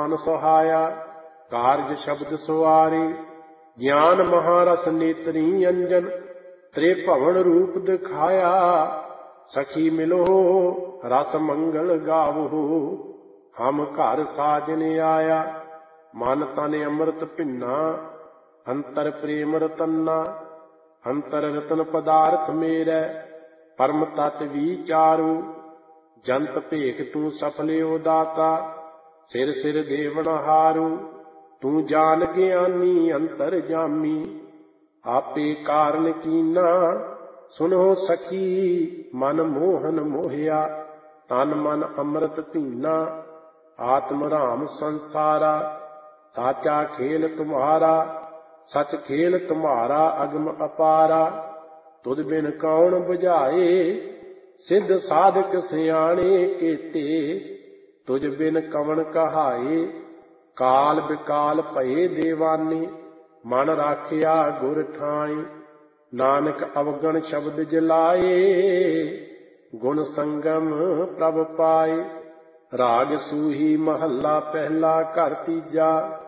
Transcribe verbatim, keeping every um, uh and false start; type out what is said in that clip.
ਮਨ ਸੁਹਾਇਆ। ਕਾਰਜ ਸ਼ਬਦ ਸੁਆਰੇ ਗਿਆਨ ਮਹਾਰਸ ਨੇਤਰੀ ਅੰਜਨ। ਤ੍ਰਿਭਵਨ ਰੂਪ ਦਿਖਾਇਆ ਸਖੀ ਮਿਲੋ ਰਸ ਮੰਗਲ ਗਾਵੋ। ਹਮ ਘਰ ਸਾਜਨ ਆਇਆ ਮਨ ਤਨ ਅੰਮ੍ਰਿਤ ਭਿੰਨਾ। ਅੰਤਰ ਪ੍ਰੇਮ ਰਤਨਾ ਅੰਤਰ ਰਤਨ ਪਦਾਰਥ ਮੇਰੈ। ਪਰਮ ਤਤ ਵਿਚਾਰੂ ਜੰਤ ਭੇਖ ਤੂੰ ਸਫਲਿਓ ਦਾਤਾ। ਸਿਰ ਸਿਰ ਦੇਵਨਹਾਰੂ ਤੂੰ ਜਾਨ ਗਿਆਨੀ ਅੰਤਰ ਜਾਮੀ। ਆਪੇ ਕਾਰਨ ਕੀਨਾ ਸੁਨੋ ਸਖੀ ਮਨ ਮੋਹਨ ਮੋਹਿਆ। ਤਨ ਮਨ ਅੰਮ੍ਰਿਤ ਧੀਨਾ ਆਤਮ ਰਾਮ ਸੰਸਾਰਾ। ਸਾਚਾ ਖੇਲ ਤੁਮਹਾਰਾ ਸਚ ਖੇਲ ਤੁਮਹਾਰਾ ਅਗਮ ਅਪਾਰਾ। ਤੁਧ ਬਿਨ ਕੌਣ ਬੁਝਾਏ ਸਿੱਧ ਸਾਧਕ ਸਿਆਣੇ ਕੇਤੇ। ਤੁਝ ਬਿਨ ਕਵਣ ਕਹਾਏ ਕਾਲ ਬਿਕਾਲ ਭਏ ਦੇਵਾਨੇ। ਮਨ ਰਾਖਿਆ ਗੁਰ ਠਾਈ ਨਾਨਕ ਅਵਗਣ ਸ਼ਬਦ ਜਲਾਏ। ਗੁਣ ਸੰਗਮ ਪ੍ਰਭ ਪਾਏ। ਰਾਗ ਸੂਹੀ ਮਹੱਲਾ ਪਹਿਲਾ ਘਰ ਤੀਜਾ।